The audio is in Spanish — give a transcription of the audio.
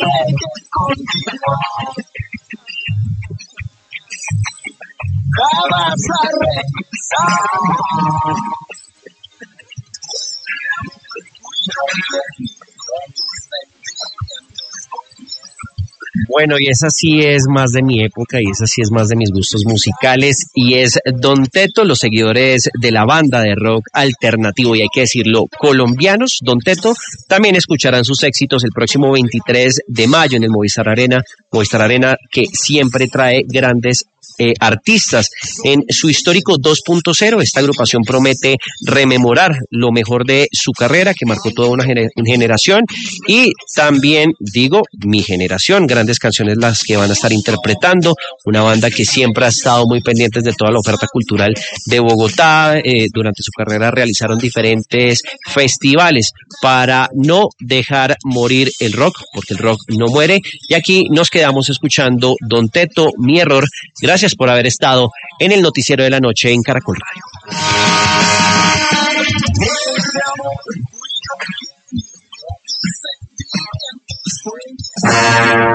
Bueno, y esa sí es más de mi época y esa sí es más de mis gustos musicales y es Don Teto, los seguidores de la banda de rock alternativo y hay que decirlo, colombianos. Don Teto también escucharán sus éxitos el próximo 23 de mayo en el Movistar Arena que siempre trae grandes artistas. En su histórico 2.0, esta agrupación promete rememorar lo mejor de su carrera, que marcó toda una generación, y también, digo, mi generación, grandes canciones las que van a estar interpretando, una banda que siempre ha estado muy pendientes de toda la oferta cultural de Bogotá, durante su carrera realizaron diferentes festivales para no dejar morir el rock, porque el rock no muere, y aquí nos quedamos escuchando Don Teto, Mi Error. Gracias por haber estado en el Noticiero de la Noche en Caracol Radio.